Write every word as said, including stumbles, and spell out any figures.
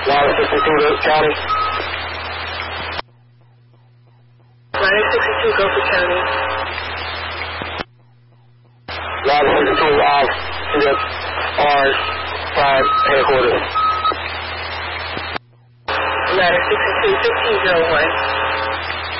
Ladder sixty-two to county. Ladder sixty-two, go for county. Ladder sixty-two live to the R five headquarters.